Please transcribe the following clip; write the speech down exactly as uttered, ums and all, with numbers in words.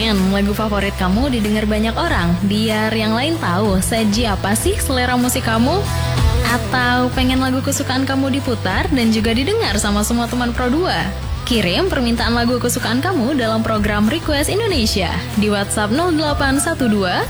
pengen lagu favorit kamu didengar banyak orang, biar yang lain tahu seji apa sih selera musik kamu? Atau pengen lagu kesukaan kamu diputar dan juga didengar sama semua teman Pro dua? Kirim permintaan lagu kesukaan kamu dalam program Request Indonesia di WhatsApp nol delapan satu dua